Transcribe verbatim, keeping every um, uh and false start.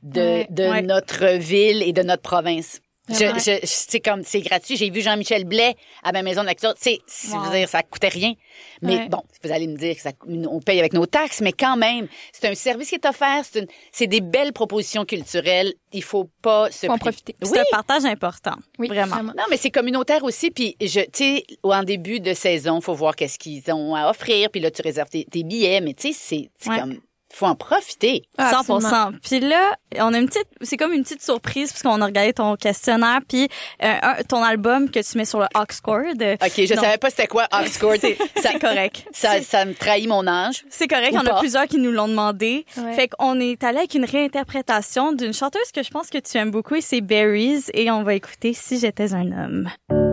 de, ouais, de ouais. notre ville et de notre province. Je, Ouais. je, c'est comme, c'est gratuit. J'ai vu Jean-Michel Blais à ma maison de la culture. Tu sais, si Wow. vous dire, ça coûtait rien. Mais Ouais. bon, vous allez me dire que ça, on paye avec nos taxes, mais quand même, c'est un service qui est offert. C'est une, c'est des belles propositions culturelles. Il faut pas se Faut en priver. profiter. C'est Oui. un partage important. Oui, vraiment. vraiment. Non, mais c'est communautaire aussi. Puis, je, tu sais, en début de saison, faut voir qu'est-ce qu'ils ont à offrir. Puis là, tu réserves tes, tes billets. Mais tu sais, c'est, c'est Ouais. comme, faut en profiter. Ah, cent pour absolument. cent. Puis là, on a une petite, c'est comme une petite surprise parce qu'on a regardé ton questionnaire puis euh, un- ton album que tu mets sur le Oxcord. OK, je Non. savais pas c'était quoi Oxcord. C'est c'est correct. Ça, ça me trahit mon âge. C'est correct, il Ou y en a pas. plusieurs qui nous l'ont demandé. Ouais. Fait qu'on est allé avec une réinterprétation d'une chanteuse que je pense que tu aimes beaucoup et c'est Berries et on va écouter Si j'étais un homme.